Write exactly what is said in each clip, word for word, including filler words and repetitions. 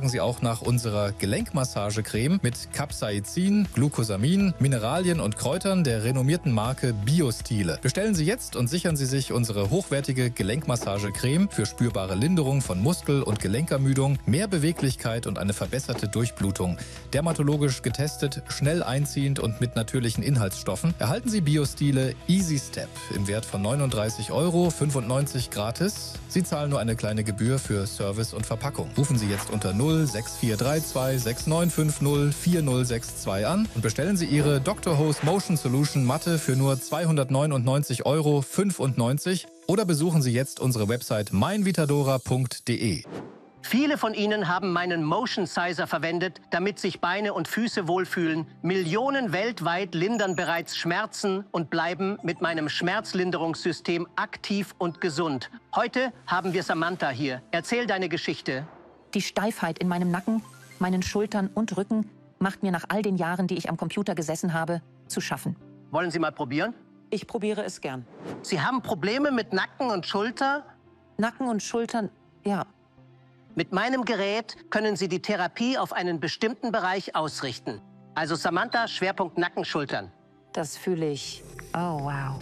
Sie auch nach unserer Gelenkmassagecreme mit Capsaicin, Glucosamin, Mineralien und Kräutern der renommierten Marke Biostile. Bestellen Sie jetzt und sichern Sie sich unsere hochwertige Gelenkmassagecreme für spürbare Linderung von Muskel- und Gelenkermüdung, mehr Beweglichkeit und eine verbesserte Durchblutung. Dermatologisch getestet, schnell einziehend und mit natürlichen Inhaltsstoffen erhalten Sie Biostile Easy Step im Wert von neununddreißig Euro fünfundneunzig gratis. Sie zahlen nur eine kleine Gebühr für Service und Verpackung. Rufen Sie jetzt unter null sechs vier drei zwei sechs neun fünf null vier null sechs zwei an und bestellen Sie Ihre Doktor Hose Motion Solution Matte für nur zweihundertneunundneunzig Euro fünfundneunzig oder besuchen Sie jetzt unsere Website meinvitadora punkt de. Viele von Ihnen haben meinen Motion Sizer verwendet, damit sich Beine und Füße wohlfühlen. Millionen weltweit lindern bereits Schmerzen und bleiben mit meinem Schmerzlinderungssystem aktiv und gesund. Heute haben wir Samantha hier. Erzähl deine Geschichte. Die Steifheit in meinem Nacken, meinen Schultern und Rücken macht mir nach all den Jahren, die ich am Computer gesessen habe, zu schaffen. Wollen Sie mal probieren? Ich probiere es gern. Sie haben Probleme mit Nacken und Schulter? Nacken und Schultern, ja. Mit meinem Gerät können Sie die Therapie auf einen bestimmten Bereich ausrichten. Also Samantha, Schwerpunkt Nacken, Schultern. Das fühle ich. Oh, wow.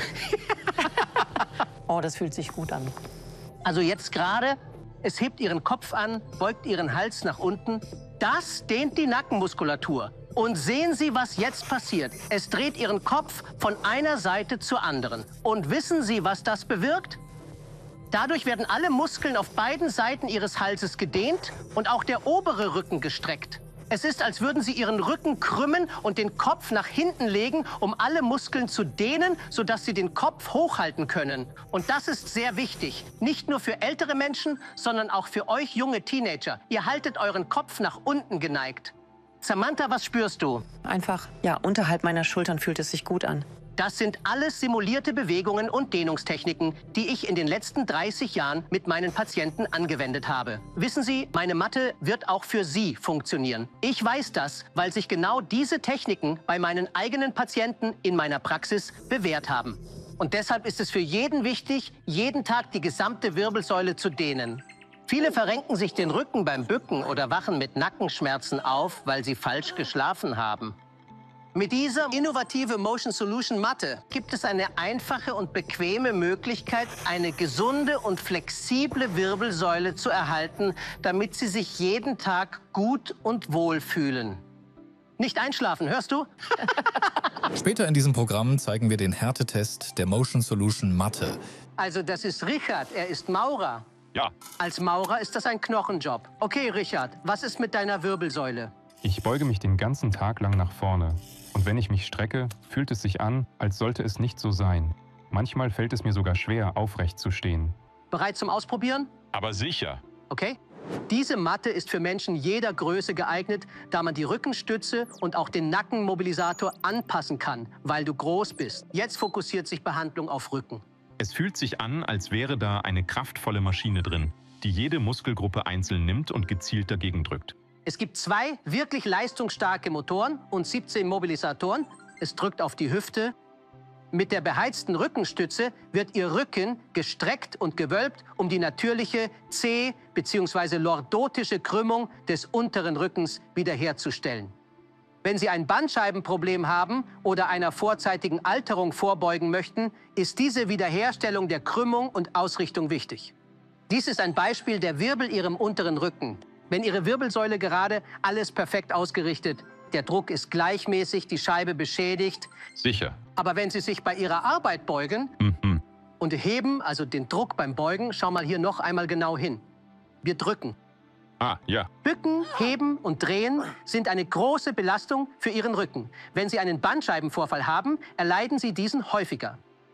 Oh, das fühlt sich gut an. Also jetzt gerade, es hebt Ihren Kopf an, beugt Ihren Hals nach unten. Das dehnt die Nackenmuskulatur. Und sehen Sie, was jetzt passiert. Es dreht Ihren Kopf von einer Seite zur anderen. Und wissen Sie, was das bewirkt? Dadurch werden alle Muskeln auf beiden Seiten Ihres Halses gedehnt und auch der obere Rücken gestreckt. Es ist, als würden Sie Ihren Rücken krümmen und den Kopf nach hinten legen, um alle Muskeln zu dehnen, sodass Sie den Kopf hochhalten können. Und das ist sehr wichtig. Nicht nur für ältere Menschen, sondern auch für euch junge Teenager. Ihr haltet euren Kopf nach unten geneigt. Samantha, was spürst du? Einfach, ja, unterhalb meiner Schultern fühlt es sich gut an. Das sind alles simulierte Bewegungen und Dehnungstechniken, die ich in den letzten dreißig Jahren mit meinen Patienten angewendet habe. Wissen Sie, meine Matte wird auch für Sie funktionieren. Ich weiß das, weil sich genau diese Techniken bei meinen eigenen Patienten in meiner Praxis bewährt haben. Und deshalb ist es für jeden wichtig, jeden Tag die gesamte Wirbelsäule zu dehnen. Viele verrenken sich den Rücken beim Bücken oder wachen mit Nackenschmerzen auf, weil sie falsch geschlafen haben. Mit dieser innovative Motion Solution Matte gibt es eine einfache und bequeme Möglichkeit, eine gesunde und flexible Wirbelsäule zu erhalten, damit Sie sich jeden Tag gut und wohl fühlen. Nicht einschlafen, hörst du? Später in diesem Programm zeigen wir den Härtetest der Motion Solution Matte. Also das ist Richard, er ist Maurer. Ja. Als Maurer ist das ein Knochenjob. Okay, Richard, was ist mit deiner Wirbelsäule? Ich beuge mich den ganzen Tag lang nach vorne. Und wenn ich mich strecke, fühlt es sich an, als sollte es nicht so sein. Manchmal fällt es mir sogar schwer, aufrecht zu stehen. Bereit zum Ausprobieren? Aber sicher. Okay. Diese Matte ist für Menschen jeder Größe geeignet, da man die Rückenstütze und auch den Nackenmobilisator anpassen kann, weil du groß bist. Jetzt fokussiert sich Behandlung auf Rücken. Es fühlt sich an, als wäre da eine kraftvolle Maschine drin, die jede Muskelgruppe einzeln nimmt und gezielt dagegen drückt. Es gibt zwei wirklich leistungsstarke Motoren und siebzehn Mobilisatoren. Es drückt auf die Hüfte. Mit der beheizten Rückenstütze wird Ihr Rücken gestreckt und gewölbt, um die natürliche C- bzw. lordotische Krümmung des unteren Rückens wiederherzustellen. Wenn Sie ein Bandscheibenproblem haben oder einer vorzeitigen Alterung vorbeugen möchten, ist diese Wiederherstellung der Krümmung und Ausrichtung wichtig. Dies ist ein Beispiel der Wirbel Ihrem unteren Rücken. Wenn Ihre Wirbelsäule gerade, alles perfekt ausgerichtet. Der Druck ist gleichmäßig, die Scheibe beschädigt. Sicher. Aber wenn Sie sich bei Ihrer Arbeit beugen Mhm. und heben, also den Druck beim Beugen, schau mal hier noch einmal genau hin. Wir drücken. Ah, ja. Bücken, heben und drehen sind eine große Belastung für Ihren Rücken. Wenn Sie einen Bandscheibenvorfall haben, erleiden Sie diesen häufiger.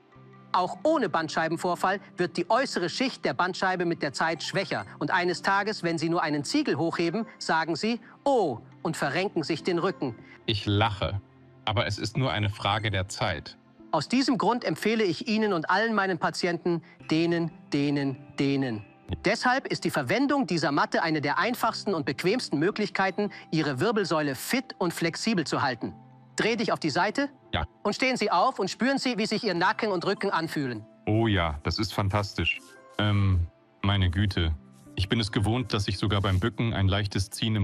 Auch ohne Bandscheibenvorfall wird die äußere Schicht der Bandscheibe mit der Zeit schwächer. Und eines Tages, wenn Sie nur einen Ziegel hochheben, sagen Sie, oh, und verrenken sich den Rücken. Ich lache, aber es ist nur eine Frage der Zeit. Aus diesem Grund empfehle ich Ihnen und allen meinen Patienten, dehnen, dehnen, dehnen. Deshalb ist die Verwendung dieser Matte eine der einfachsten und bequemsten Möglichkeiten, Ihre Wirbelsäule fit und flexibel zu halten. Dreh dich auf die Seite. Ja. Und stehen Sie auf und spüren Sie, wie sich Ihr Nacken und Rücken anfühlen. Oh ja, das ist fantastisch. Ähm, meine Güte. Ich bin es gewohnt, dass ich sogar beim Bücken ein leichtes Ziehen im